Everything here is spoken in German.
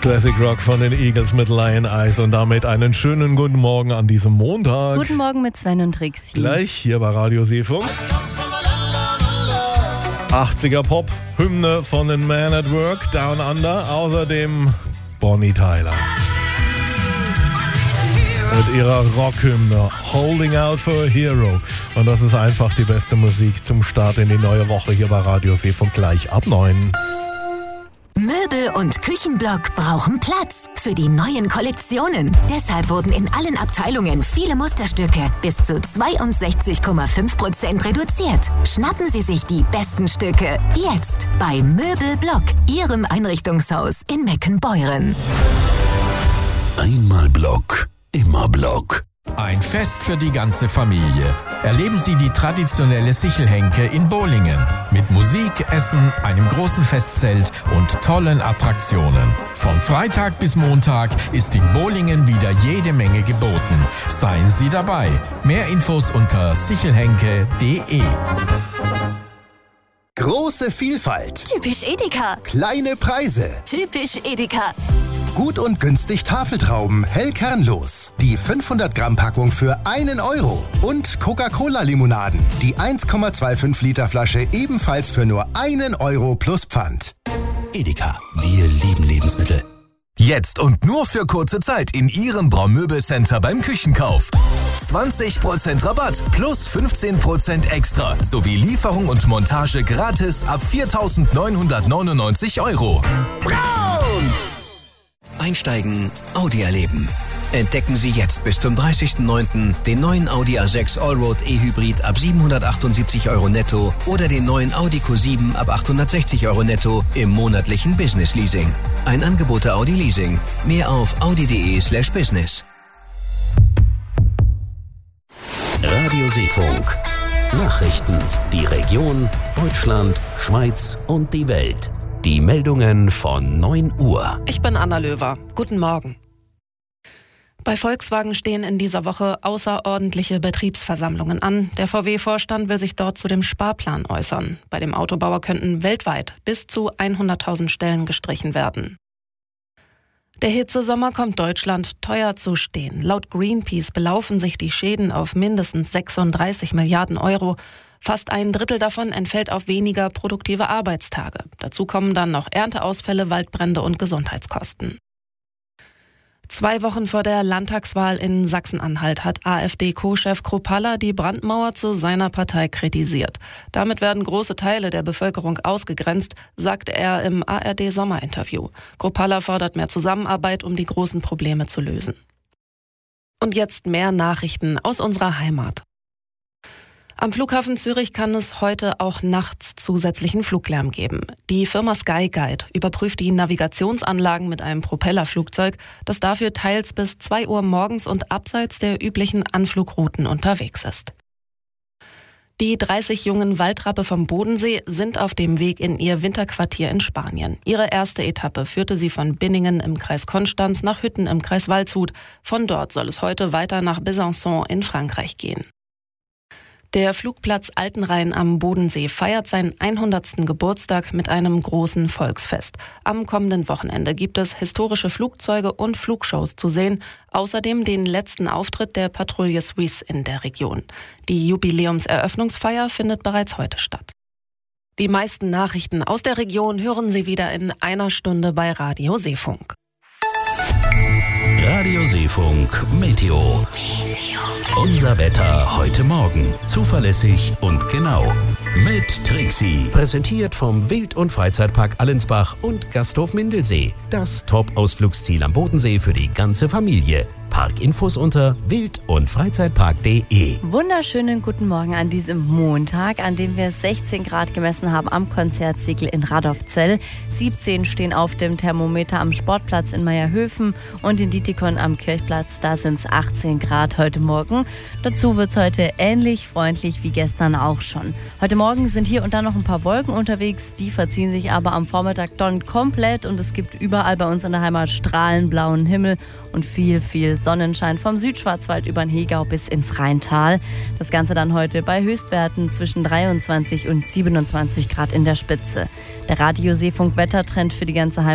Classic Rock von den Eagles mit Lion Eyes und damit einen schönen guten Morgen an diesem Montag. Guten Morgen mit Sven und Trixi. Gleich hier bei Radio Seefunk. 80er Pop, Hymne von den Man at Work, Down Under, außerdem Bonnie Tyler. Mit ihrer Rockhymne Holding Out for a Hero. Und das ist einfach die beste Musik zum Start in die neue Woche hier bei Radio Seefunk gleich ab 9. Möbel und Küchenblock brauchen Platz für die neuen Kollektionen. Deshalb wurden in allen Abteilungen viele Musterstücke bis zu 62,5% reduziert. Schnappen Sie sich die besten Stücke jetzt bei Möbelblock, Ihrem Einrichtungshaus in Meckenbeuren. Einmal Block, immer Block. Ein Fest für die ganze Familie. Erleben Sie die traditionelle Sichelhenke in Bolingen. Mit Musik, Essen, einem großen Festzelt und tollen Attraktionen. Von Freitag bis Montag ist in Bolingen wieder jede Menge geboten. Seien Sie dabei. Mehr Infos unter sichelhenke.de. Große Vielfalt. Typisch Edeka. Kleine Preise. Typisch Edeka. Gut und günstig Tafeltrauben, hell kernlos. Die 500 Gramm Packung für 1 Euro. Und Coca-Cola-Limonaden. Die 1,25 Liter Flasche ebenfalls für nur 1 Euro plus Pfand. Edeka, wir lieben Lebensmittel. Jetzt und nur für kurze Zeit in Ihrem Braumöbelcenter beim Küchenkauf. 20% Rabatt plus 15% extra sowie Lieferung und Montage gratis ab 4.999 Euro. Braun! Einsteigen, Audi erleben. Entdecken Sie jetzt bis zum 30.09. den neuen Audi A6 Allroad E-Hybrid ab 778 Euro netto oder den neuen Audi Q7 ab 860 Euro netto im monatlichen Business Leasing. Ein Angebot der Audi Leasing. Mehr auf audi.de/business. Radio Seefunk. Nachrichten. Die Region, Deutschland, Schweiz und die Welt. Die Meldungen von 9 Uhr. Ich bin Anna Löwer. Guten Morgen. Bei Volkswagen stehen in dieser Woche außerordentliche Betriebsversammlungen an. Der VW-Vorstand will sich dort zu dem Sparplan äußern. Bei dem Autobauer könnten weltweit bis zu 100.000 Stellen gestrichen werden. Der Hitzesommer kommt Deutschland teuer zu stehen. Laut Greenpeace belaufen sich die Schäden auf mindestens 36 Milliarden Euro. Fast ein Drittel davon entfällt auf weniger produktive Arbeitstage. Dazu kommen dann noch Ernteausfälle, Waldbrände und Gesundheitskosten. 2 Wochen vor der Landtagswahl in Sachsen-Anhalt hat AfD-Co-Chef Kruppalla die Brandmauer zu seiner Partei kritisiert. Damit werden große Teile der Bevölkerung ausgegrenzt, sagte er im ARD-Sommerinterview. Kruppalla fordert mehr Zusammenarbeit, um die großen Probleme zu lösen. Und jetzt mehr Nachrichten aus unserer Heimat. Am Flughafen Zürich kann es heute auch nachts zusätzlichen Fluglärm geben. Die Firma Skyguide überprüft die Navigationsanlagen mit einem Propellerflugzeug, das dafür teils bis 2 Uhr morgens und abseits der üblichen Anflugrouten unterwegs ist. Die 30 jungen Waldrappe vom Bodensee sind auf dem Weg in ihr Winterquartier in Spanien. Ihre erste Etappe führte sie von Binningen im Kreis Konstanz nach Hütten im Kreis Waldshut. Von dort soll es heute weiter nach Besançon in Frankreich gehen. Der Flugplatz Altenrhein am Bodensee feiert seinen 100. Geburtstag mit einem großen Volksfest. Am kommenden Wochenende gibt es historische Flugzeuge und Flugshows zu sehen, außerdem den letzten Auftritt der Patrouille Suisse in der Region. Die Jubiläumseröffnungsfeier findet bereits heute statt. Die meisten Nachrichten aus der Region hören Sie wieder in einer Stunde bei Radio Seefunk. Radio Seefunk Meteo. Unser Wetter heute Morgen. Zuverlässig und genau. Mit Trixi. Präsentiert vom Wild- und Freizeitpark Allensbach und Gasthof Mindelsee. Das Top-Ausflugsziel am Bodensee für die ganze Familie. Parkinfos unter wild- und freizeitpark.de. Wunderschönen guten Morgen an diesem Montag, an dem wir 16 Grad gemessen haben am Konzertsiegel in Radolfzell. 17 stehen auf dem Thermometer am Sportplatz in Meierhöfen und in Dietikon am Kirchplatz. Da sind es 18 Grad heute Morgen. Dazu wird es heute ähnlich freundlich wie gestern auch schon. Heute Morgen sind hier und da noch ein paar Wolken unterwegs. Die verziehen sich aber am Vormittag dann komplett und es gibt überall bei uns in der Heimat strahlend blauen Himmel und viel Sonnenschein vom Südschwarzwald über den Hegau bis ins Rheintal. Das Ganze dann heute bei Höchstwerten zwischen 23 und 27 Grad in der Spitze. Der Radio Seefunk Wettertrend für die ganze Heimat